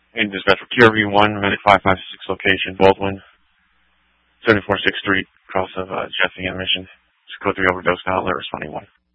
And dispatch for QRV1, Medic 556 location, Baldwin, 74th 6th Street, across of Jefferson Mission. Just code 3 overdose now, alert responding 1.